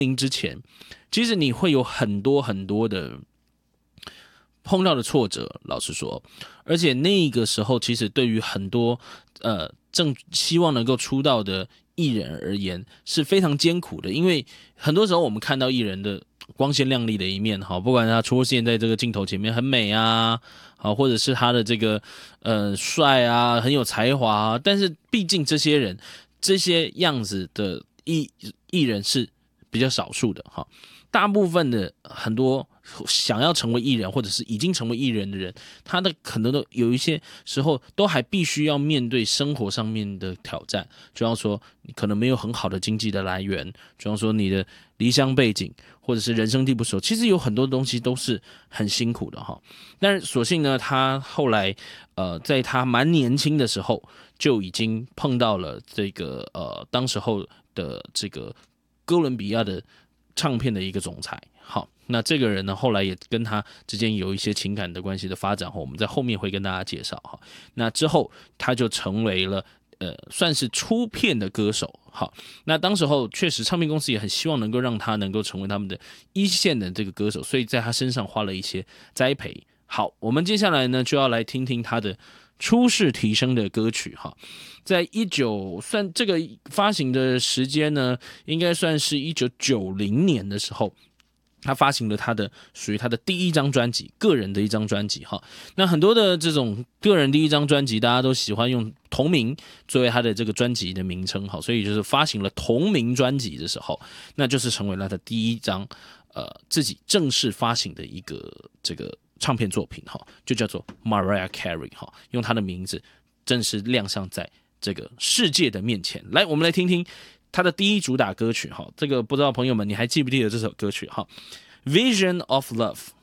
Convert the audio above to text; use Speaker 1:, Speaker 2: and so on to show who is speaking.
Speaker 1: 名之前，其实你会有很多很多的碰到的挫折，老实说，而且那个时候其实对于很多正希望能够出道的艺人而言是非常艰苦的，因为很多时候我们看到艺人的光鲜亮丽的一面，不管他出现在这个镜头前面很美啊，或者是他的这个帅啊，很有才华啊，但是毕竟这些人这些样子的艺人是比较少数的哈，大部分的很多想要成为艺人或者是已经成为艺人的人，他的可能都有一些时候都还必须要面对生活上面的挑战，就像说你可能没有很好的经济的来源，就像说你的离乡背景或者是人生地不熟，其实有很多东西都是很辛苦的哈。但是所幸呢，他后来在他蛮年轻的时候就已经碰到了这个当时候的这个哥伦比亚的唱片的一个总裁。好，那这个人呢，后来也跟他之间有一些情感的关系的发展，我们在后面会跟大家介绍哈。那之后他就成为了算是出片的歌手。好，那当时候确实唱片公司也很希望能够让他能够成为他们的一线的这个歌手，所以在他身上花了一些栽培。好，我们接下来呢就要来听听他的初试提升的歌曲哈。在算这个发行的时间呢，应该算是1990年的时候，他发行了属于他的第一张专辑，个人的一张专辑哈。那很多的这种个人第一张专辑，大家都喜欢用同名作为他的这个专辑的名称哈，所以就是发行了同名专辑的时候，那就是成为了他的第一张自己正式发行的一个这个唱片作品哈，就叫做 Mariah Carey 哈，用他的名字正式亮相在这个世界的面前。来，我们来听听他的第一主打歌曲哈，这个不知道朋友们你还记不记得这首歌曲哈 ？Vision of Love。